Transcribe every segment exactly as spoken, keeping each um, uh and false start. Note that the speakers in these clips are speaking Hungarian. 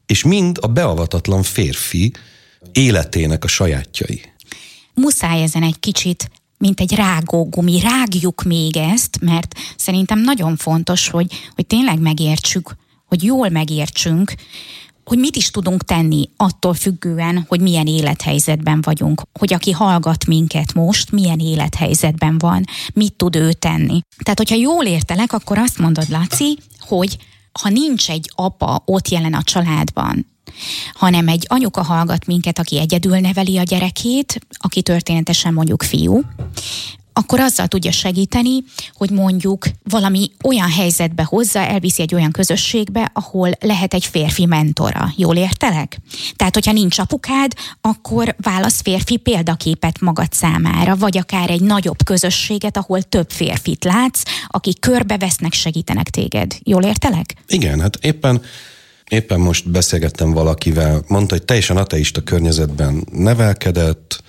és mind a beavatatlan férfi életének a sajátjai. Muszáj ezen egy kicsit, mint egy rágógumi, rágjuk még ezt, mert szerintem nagyon fontos, hogy, hogy tényleg megértsük, hogy jól megértsünk, hogy mit is tudunk tenni attól függően, hogy milyen élethelyzetben vagyunk, hogy aki hallgat minket most, milyen élethelyzetben van, mit tud ő tenni. Tehát, hogyha jól értelek, akkor azt mondod, Laci, hogy ha nincs egy apa ott jelen a családban, hanem egy anyuka hallgat minket, aki egyedül neveli a gyerekét, aki történetesen mondjuk fiú, akkor azzal tudja segíteni, hogy mondjuk valami olyan helyzetbe hozza, elviszi egy olyan közösségbe, ahol lehet egy férfi mentora. Jól értelek? Tehát, hogyha nincs apukád, akkor válasz férfi példaképet magad számára, vagy akár egy nagyobb közösséget, ahol több férfit látsz, akik körbevesznek, segítenek téged. Jól értelek? Igen, hát éppen Éppen most beszélgettem valakivel, mondta, hogy teljesen ateista környezetben nevelkedett,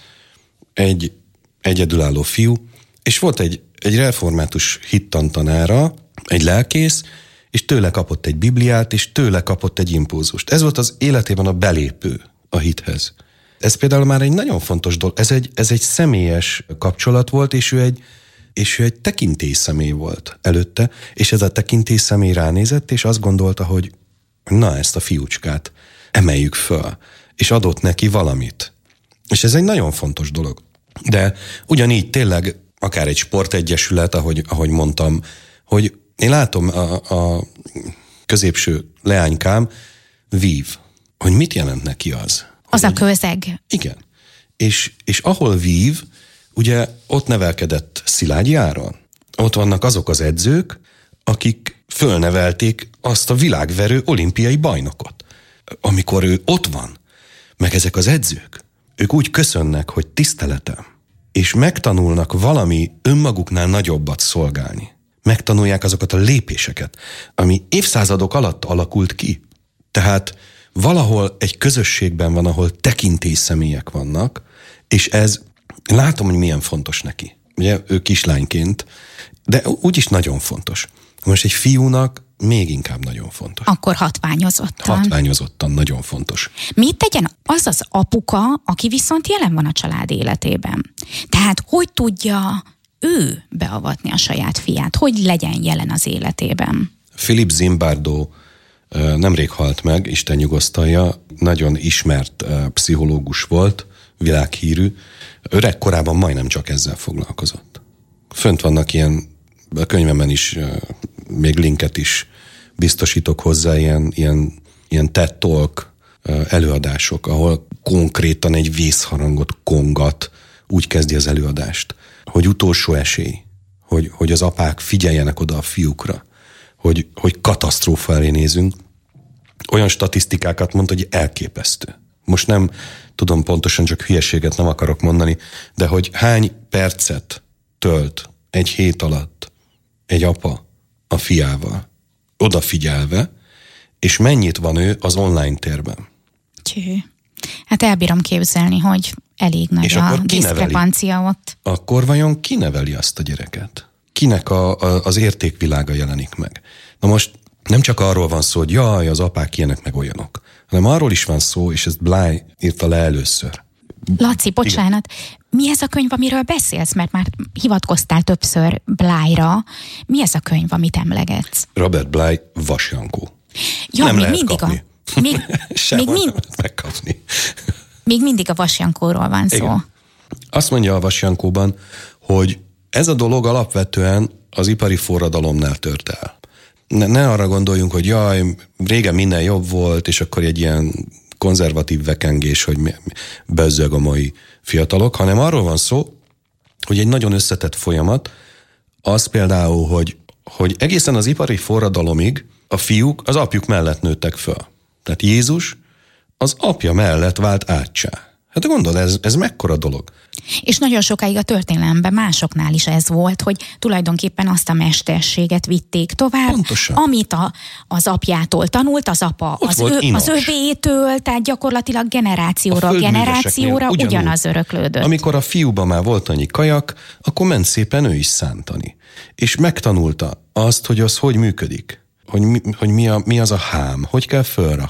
egy egyedülálló fiú, és volt egy, egy református hittantanára, egy lelkész, és tőle kapott egy Bibliát, és tőle kapott egy impulzust. Ez volt az életében a belépő a hithez. Ez például már egy nagyon fontos dolog, ez egy, ez egy személyes kapcsolat volt, és ő egy, és ő egy tekintélyszemély volt előtte, és ez a tekintélyszemély ránézett, és azt gondolta, hogy na, ezt a fiúcskát emeljük föl, és adott neki valamit. És ez egy nagyon fontos dolog. De ugyanígy tényleg akár egy sportegyesület, ahogy, ahogy mondtam, hogy én látom a, a középső leánykám vív, hogy mit jelent neki az. Az hogy a közeg. Igen. És, és ahol vív, ugye ott nevelkedett Szilágyi Áron. Ott vannak azok az edzők, akik fölnevelték azt a világverő olimpiai bajnokot. Amikor ő ott van, meg ezek az edzők, ők úgy köszönnek, hogy tiszteletem, és megtanulnak valami önmaguknál nagyobbat szolgálni. Megtanulják azokat a lépéseket, ami évszázadok alatt alakult ki. Tehát valahol egy közösségben van, ahol tekintélyszemélyek vannak, és ez, látom, hogy milyen fontos neki. Ugye ő kislányként, de úgyis nagyon fontos. Most egy fiúnak még inkább nagyon fontos. Akkor hatványozottan. Hatványozottan nagyon fontos. Mit tegyen az az apuka, aki viszont jelen van a család életében? Tehát hogy tudja ő beavatni a saját fiát? Hogy legyen jelen az életében? Philip Zimbardo nemrég halt meg, Isten nyugosztalja, nagyon ismert pszichológus volt, világhírű. Öreg korában majdnem csak ezzel foglalkozott. Fönt vannak ilyen, a könyvemben is, még linket is biztosítok hozzá, ilyen, ilyen, ilyen TED Talk előadások, ahol konkrétan egy vészharangot kongat, úgy kezdi az előadást, hogy utolsó esély, hogy, hogy az apák figyeljenek oda a fiúkra, hogy, hogy katasztrófa elé nézünk. Olyan statisztikákat mondta, hogy elképesztő. Most nem tudom pontosan, csak hülyeséget nem akarok mondani, de hogy hány percet tölt egy hét alatt egy apa a fiával, odafigyelve, és mennyit van ő az online térben. Tjű. Hát elbírom képzelni, hogy elég nagy és a diszkrepancia ott. Akkor vajon ki neveli azt a gyereket? Kinek a, a, az értékvilága jelenik meg? Na most nem csak arról van szó, hogy jaj, az apák ilyenek meg olyanok, hanem arról is van szó, és ezt Bly írta le először. Laci, bocsánat, igen. Mi ez a könyv, amiről beszélsz? Mert már hivatkoztál többször Blyra. Mi ez a könyv, amit emlegetsz? Robert Bly, Vas Jankó. Ja, nem még lehet mindig kapni. A, még, még, mind, megkapni. még mindig a Vas Jankóról van szó. Igen. Azt mondja a Vas Jankóban, hogy ez a dolog alapvetően az ipari forradalomnál tört el. Ne, ne arra gondoljunk, hogy jaj, régen minden jobb volt, és akkor egy ilyen konzervatív vekengés, hogy bezzög a mai fiatalok, hanem arról van szó, hogy egy nagyon összetett folyamat, az például, hogy, hogy egészen az ipari forradalomig a fiúk az apjuk mellett nőttek föl. Tehát Jézus az apja mellett vált áttsá. Hát gondold, ez, ez mekkora dolog. És nagyon sokáig a történelemben másoknál is ez volt, hogy tulajdonképpen azt a mesterséget vitték tovább, pontosan. Amit a, az apjától tanult, az apa az, ő, az övétől, tehát gyakorlatilag generációra generációra ugyanaz öröklődött. Amikor a fiúban már volt annyi kajak, akkor ment szépen ő is szántani. És megtanulta azt, hogy az hogy működik. Hogy mi, hogy mi, a, mi az a hám, hogy kell fölrakni.